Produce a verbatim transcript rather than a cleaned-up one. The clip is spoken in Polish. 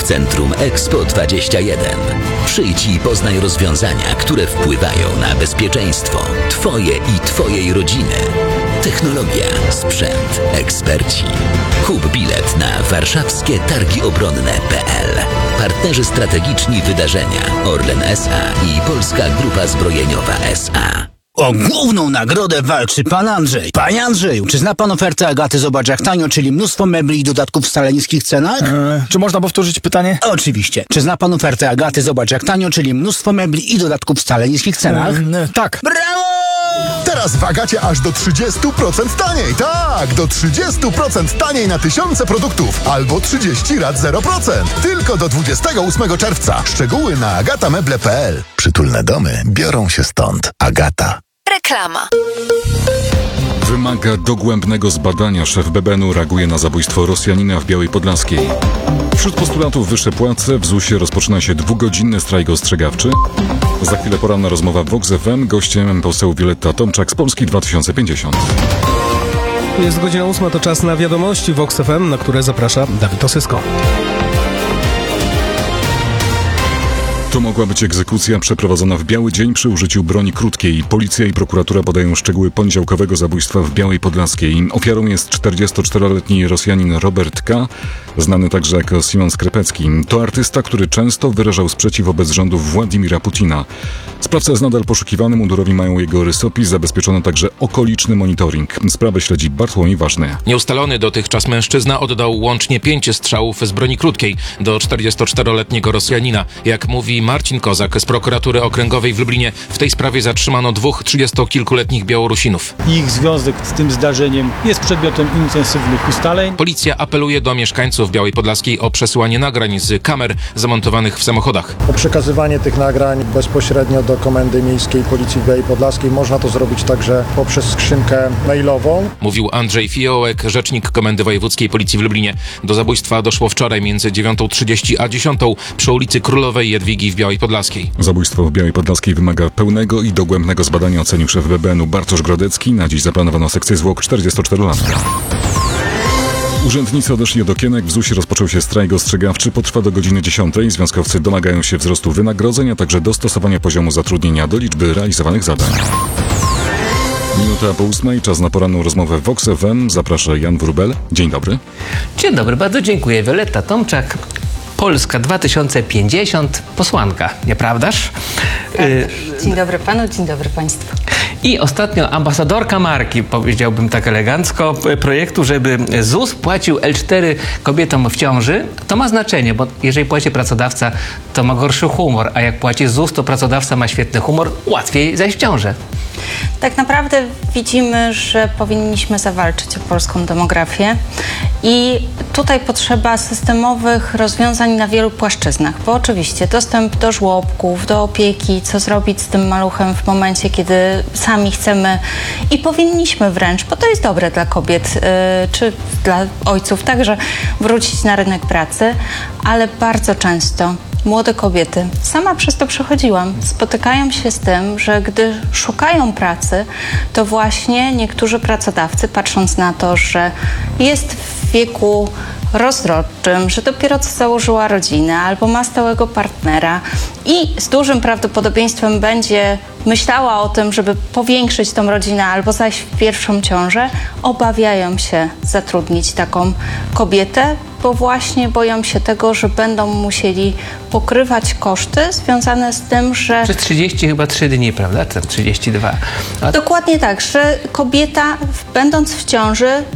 Centrum Expo dwadzieścia jeden. Przyjdź i poznaj rozwiązania, które wpływają na bezpieczeństwo Twoje i Twojej rodziny. Technologia, sprzęt, eksperci. Kup bilet na warszawskie targi obronne kropka p l. Partnerzy strategiczni wydarzenia Orlen S A i Polska Grupa Zbrojeniowa S A. O główną nagrodę walczy pan Andrzej. Panie Andrzeju, czy zna pan ofertę Agaty Zobacz jak tanio, czyli mnóstwo mebli i dodatków w wcale niskich cenach? Eee, czy można powtórzyć pytanie? Oczywiście. Czy zna pan ofertę Agaty Zobacz jak tanio, czyli mnóstwo mebli i dodatków w wcale niskich cenach? Eee, tak. Brawo! Teraz w Agacie aż do trzydzieści procent taniej. Tak, do trzydzieści procent taniej na tysiące produktów. Albo trzydzieści rat zero procent. Tylko do dwudziestego ósmego czerwca. Szczegóły na agatameble kropka p l. Przytulne domy biorą się stąd. Agata. Reklama. Wymaga dogłębnego zbadania. Szef B B N-u reaguje na zabójstwo Rosjanina w Białej Podlaskiej. Wśród postulatów wyższe płace w zusie rozpoczyna się dwugodzinny strajk ostrzegawczy. Za chwilę poranna rozmowa w Vox F M. Gościem poseł Wioletta Tomczak z Polski dwa tysiące pięćdziesiąt. Jest godzina ósma, to czas na wiadomości Vox F M, na które zaprasza Dawid Osysko. To mogła być egzekucja przeprowadzona w biały dzień przy użyciu broni krótkiej. Policja i prokuratura podają szczegóły poniedziałkowego zabójstwa w Białej Podlaskiej. Ofiarą jest czterdziestoczteroletni Rosjanin Robert K., znany także jako Simon Skrepecki. To artysta, który często wyrażał sprzeciw wobec rządów Władimira Putina. Sprawca jest nadal poszukiwany, mundurowi mają jego rysopis, zabezpieczono także okoliczny monitoring. Sprawę śledzi Bartłomiej Ważny. Nieustalony dotychczas mężczyzna oddał łącznie pięć strzałów z broni krótkiej do czterdziestoczteroletniego Rosjanina. Jak mówi Marcin Kozak z prokuratury okręgowej w Lublinie, w tej sprawie zatrzymano dwóch trzydziestokilkuletnich Białorusinów. Ich związek z tym zdarzeniem jest przedmiotem intensywnych ustaleń. Policja apeluje do mieszkańców Białej Podlaskiej o przesyłanie nagrań z kamer zamontowanych w samochodach. O przekazywanie tych nagrań bezpośrednio do Komendy Miejskiej Policji w Białej Podlaskiej. Można to zrobić także poprzez skrzynkę mailową. Mówił Andrzej Fiołek, rzecznik Komendy Wojewódzkiej Policji w Lublinie. Do zabójstwa doszło wczoraj między dziewiątą trzydzieści a dziesiątą przy ulicy Królowej Jadwigi w Białej Podlaskiej. Zabójstwo w Białej Podlaskiej wymaga pełnego i dogłębnego zbadania, ocenił szef B B N-u Bartosz Grodecki. Na dziś zaplanowano sekcję zwłok czterdziestoczterolatka. Urzędnicy odeszli od okienek. W zusie rozpoczął się strajk ostrzegawczy. Potrwa do godziny dziesiątej. Związkowcy domagają się wzrostu wynagrodzeń, a także dostosowania poziomu zatrudnienia do liczby realizowanych zadań. Minuta po ósmej, czas na poranną rozmowę w Vox F M. Zaprasza Jan Wróbel. Dzień dobry. Dzień dobry, bardzo dziękuję. Wioletta Tomczak, Polska dwa tysiące pięćdziesiąt, posłanka, nieprawdaż? Dzień dobry panu, dzień dobry państwu. I ostatnio ambasadorka marki, powiedziałbym tak elegancko, projektu, żeby ZUS płacił L cztery kobietom w ciąży. To ma znaczenie, bo jeżeli płaci pracodawca, to ma gorszy humor, a jak płaci ZUS, to pracodawca ma świetny humor, łatwiej zajść w ciążę. Tak naprawdę widzimy, że powinniśmy zawalczyć o polską demografię i tutaj potrzeba systemowych rozwiązań na wielu płaszczyznach, bo oczywiście dostęp do żłobków, do opieki, co zrobić z tym maluchem w momencie, kiedy sami chcemy i powinniśmy wręcz, bo to jest dobre dla kobiet yy, czy dla ojców także, wrócić na rynek pracy, ale bardzo często młode kobiety, sama przez to przechodziłam, spotykają się z tym, że gdy szukają pracy, to właśnie niektórzy pracodawcy, patrząc na to, że jest w wieku rozrodczym, że dopiero co założyła rodzinę albo ma stałego partnera i z dużym prawdopodobieństwem będzie myślała o tym, żeby powiększyć tą rodzinę albo zajść w pierwszą ciążę, obawiają się zatrudnić taką kobietę, bo właśnie boją się tego, że będą musieli pokrywać koszty związane z tym, że... Przez trzydzieści chyba trzy dni, prawda? trzydzieści dwa. A... Dokładnie tak, że kobieta będąc w ciąży